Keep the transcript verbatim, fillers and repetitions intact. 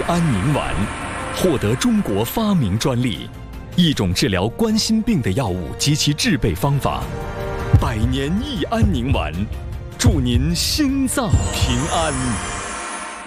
安宁丸，获得中国发明专利，一种治疗冠心病的药物及其制备方法。百年益安宁丸，祝您心脏平安。